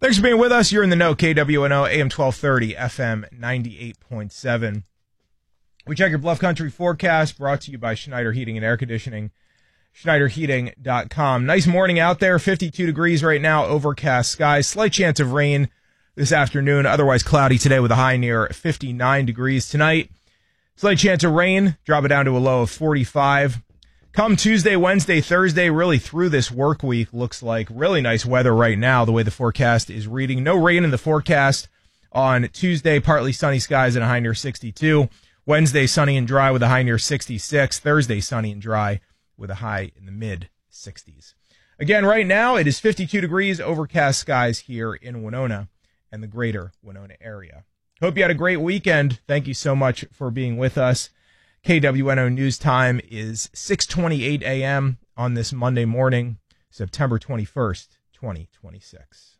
Thanks for being with us. You're in the know. KWNO, AM 1230, FM 98.7. We check your Bluff Country forecast, brought to you by Schneider Heating and Air Conditioning, SchneiderHeating.com. Nice morning out there, 52 degrees right now, overcast skies, slight chance of rain this afternoon, otherwise cloudy today with a high near 59 degrees tonight. Slight chance of rain, drop it down to a low of 45. Come Tuesday, Wednesday, Thursday, really through this work week, looks like really nice weather right now, the way the forecast is reading. No rain in the forecast on Tuesday, partly sunny skies and a high near 62. Wednesday, sunny and dry with a high near 66. Thursday, sunny and dry with a high in the mid-60s. Again, right now, it is 52 degrees, overcast skies here in Winona and the greater Winona area. Hope you had a great weekend. Thank you so much for being with us. KWNO News Time is 6:28 a.m. on this Monday morning, September 21st, 2026.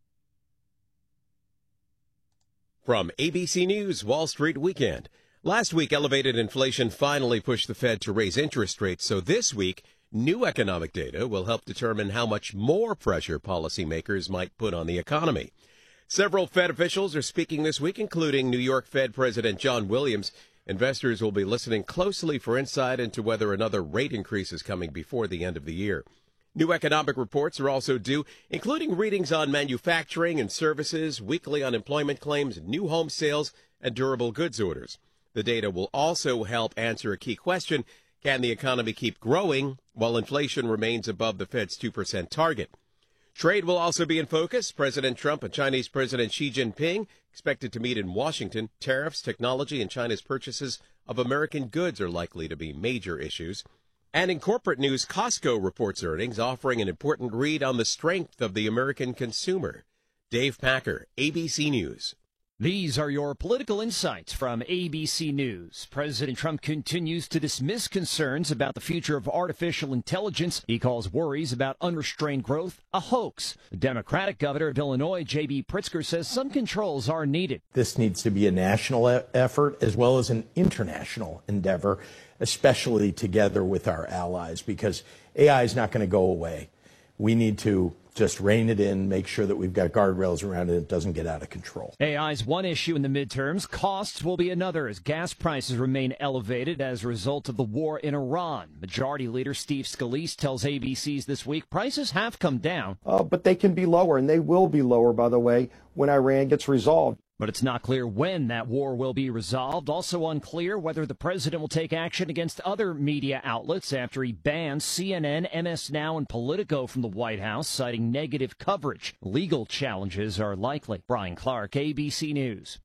From ABC News Wall Street Weekend. Last week, elevated inflation finally pushed the Fed to raise interest rates, so this week, new economic data will help determine how much more pressure policymakers might put on the economy. Several Fed officials are speaking this week, including New York Fed President John Williams. Investors will be listening closely for insight into whether another rate increase is coming before the end of the year. New economic reports are also due, including readings on manufacturing and services, weekly unemployment claims, new home sales, and durable goods orders. The data will also help answer a key question: can the economy keep growing while inflation remains above the Fed's 2% target? Trade will also be in focus. President Trump and Chinese President Xi Jinping expected to meet in Washington. Tariffs, technology, and China's purchases of American goods are likely to be major issues. And in corporate news, Costco reports earnings, offering an important read on the strength of the American consumer. Dave Packer, ABC News. These are your political insights from ABC News. President Trump continues to dismiss concerns about the future of artificial intelligence. He calls worries about unrestrained growth a hoax. The Democratic governor of Illinois, J.B. Pritzker, says some controls are needed. This needs to be a national effort as well as an international endeavor, especially together with our allies, because AI is not going to go away. We need to just rein it in, make sure that we've got guardrails around it, it doesn't get out of control. AI is one issue in the midterms. Costs will be another as gas prices remain elevated as a result of the war in Iran. Majority Leader Steve Scalise tells ABC's This Week prices have come down. But they can be lower, and they will be lower, by the way, when Iran gets resolved. But it's not clear when that war will be resolved. Also unclear whether the president will take action against other media outlets after he bans CNN, MS Now, and Politico from the White House, citing negative coverage. Legal challenges are likely. Brian Clark, ABC News.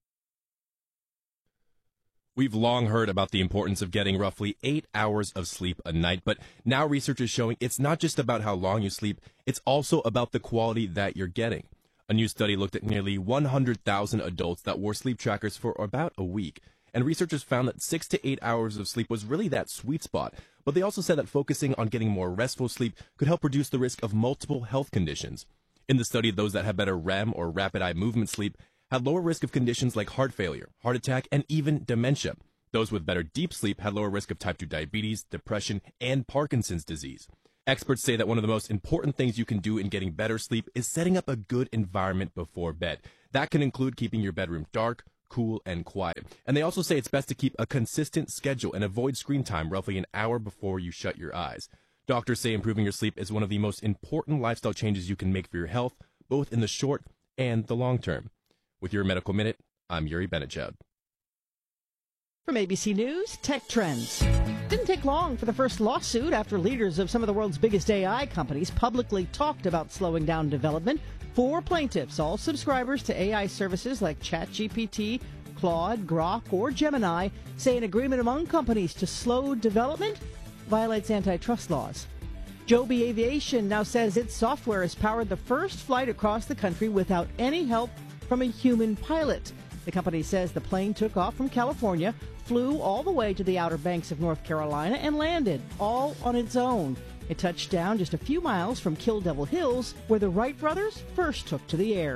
We've long heard about the importance of getting roughly 8 hours of sleep a night, but now research is showing it's not just about how long you sleep, it's also about the quality that you're getting. A new study looked at nearly 100,000 adults that wore sleep trackers for about a week, and researchers found that 6 to 8 hours of sleep was really that sweet spot. But they also said that focusing on getting more restful sleep could help reduce the risk of multiple health conditions. In the study, those that had better REM or rapid eye movement sleep had lower risk of conditions like heart failure, heart attack, and even dementia. Those with better deep sleep had lower risk of type 2 diabetes, depression, and Parkinson's disease. Experts say that one of the most important things you can do in getting better sleep is setting up a good environment before bed. That can include keeping your bedroom dark, cool, and quiet. And they also say it's best to keep a consistent schedule and avoid screen time roughly an hour before you shut your eyes. Doctors say improving your sleep is one of the most important lifestyle changes you can make for your health, both in the short and the long term. With your Medical Minute, I'm Yuri Benichad. From ABC News, Tech Trends. Didn't take long for the first lawsuit after leaders of some of the world's biggest AI companies publicly talked about slowing down development. 4 plaintiffs, all subscribers to AI services like ChatGPT, Claude, Grok, or Gemini, say an agreement among companies to slow development violates antitrust laws. Joby Aviation now says its software has powered the first flight across the country without any help from a human pilot. The company says the plane took off from California, flew all the way to the Outer Banks of North Carolina, and landed, all on its own. It touched down just a few miles from Kill Devil Hills, where the Wright brothers first took to the air.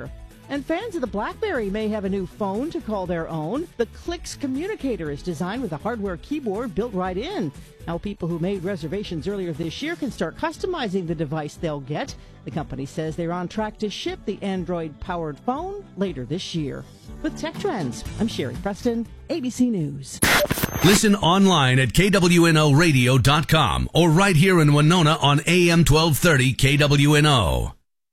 And fans of the BlackBerry may have a new phone to call their own. The Clix Communicator is designed with a hardware keyboard built right in. Now people who made reservations earlier this year can start customizing the device they'll get. The company says they're on track to ship the Android-powered phone later this year. With Tech Trends, I'm Sherry Preston, ABC News. Listen online at KWNOradio.com or right here in Winona on AM 1230 KWNO.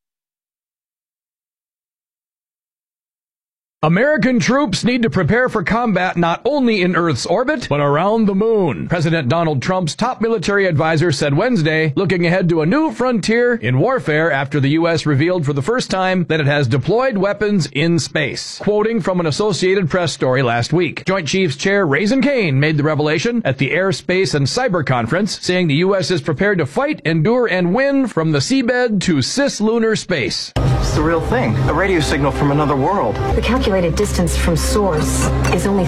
American troops need to prepare for combat not only in Earth's orbit, but around the moon. President Donald Trump's top military advisor said Wednesday, looking ahead to a new frontier in warfare after the U.S. revealed for the first time that it has deployed weapons in space. Quoting from an Associated Press story last week, Joint Chiefs Chair Raisin Cain made the revelation at the Air, Space, and Cyber Conference, saying the U.S. is prepared to fight, endure, and win from the seabed to cislunar space. It's the real thing, a radio signal from another world. The calculated distance from source is only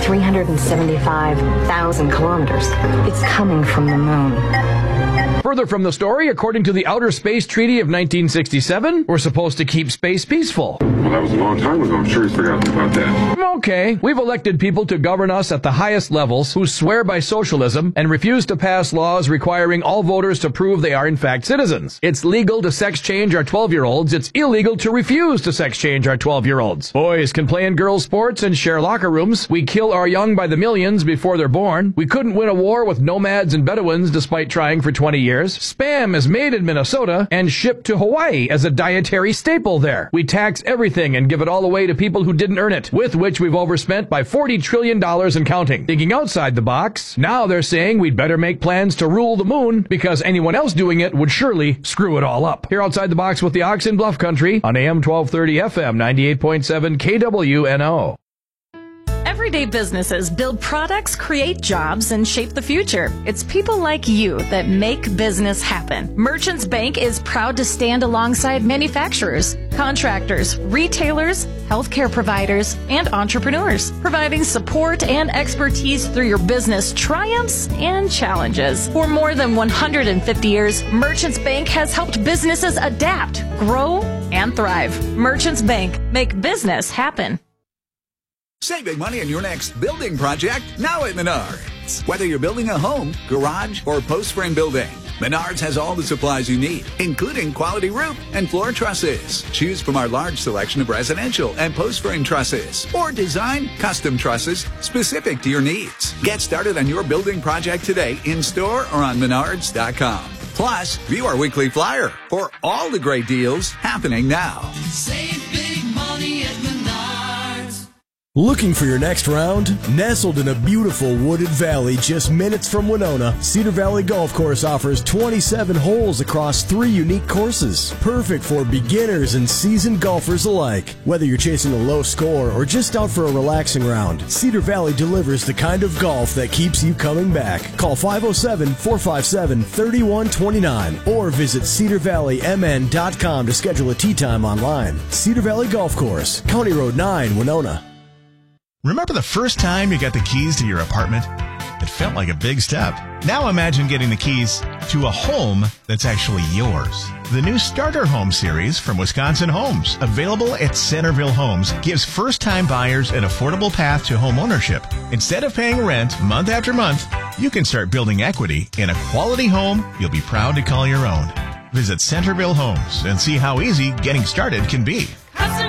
375,000 kilometers. It's coming from the moon. Further from the story, according to the Outer Space Treaty of 1967, we're supposed to keep space peaceful. Well, that was a long time ago. I'm sure he's forgotten about that. Okay, we've elected people to govern us at the highest levels who swear by socialism and refuse to pass laws requiring all voters to prove they are in fact citizens. It's legal to sex change our 12-year-olds. It's illegal to refuse to sex change our 12-year-olds. Boys can play in girls' sports and share locker rooms. We kill our young by the millions before they're born. We couldn't win a war with nomads and Bedouins despite trying for 20 years. Spam is made in Minnesota and shipped to Hawaii as a dietary staple there. We tax everything and give it all away to people who didn't earn it, with which we've overspent by $40 trillion and counting. Thinking outside the box, now they're saying we'd better make plans to rule the moon because anyone else doing it would surely screw it all up. Here outside the box with the Ox in Bluff Country on AM 1230 FM 98.7 KWNO. Everyday businesses build products, create jobs, and shape the future. It's people like you that make business happen. Merchants Bank is proud to stand alongside manufacturers, contractors, retailers, healthcare providers, and entrepreneurs, providing support and expertise through your business triumphs and challenges. For more than 150 years, Merchants Bank has helped businesses adapt, grow, and thrive. Merchants Bank, make business happen. Save big money on your next building project now at Menards. Whether you're building a home, garage, or post frame building, Menards has all the supplies you need, including quality roof and floor trusses. Choose from our large selection of residential and post frame trusses, or design custom trusses specific to your needs. Get started on your building project today in store or on Menards.com. Plus, view our weekly flyer for all the great deals happening now. Save big money at Menards. Looking for your next round? Nestled in a beautiful wooded valley just minutes from Winona, Cedar Valley Golf Course offers 27 holes across 3 unique courses. Perfect for beginners and seasoned golfers alike. Whether you're chasing a low score or just out for a relaxing round, Cedar Valley delivers the kind of golf that keeps you coming back. Call 507-457-3129 or visit cedarvalleymn.com to schedule a tee time online. Cedar Valley Golf Course, County Road 9, Winona. Remember the first time you got the keys to your apartment? It felt like a big step. Now imagine getting the keys to a home that's actually yours. The new Starter Home series from Wisconsin Homes, available at Centerville Homes, gives first-time buyers an affordable path to home ownership. Instead of paying rent month after month, you can start building equity in a quality home you'll be proud to call your own. Visit Centerville Homes and see how easy getting started can be.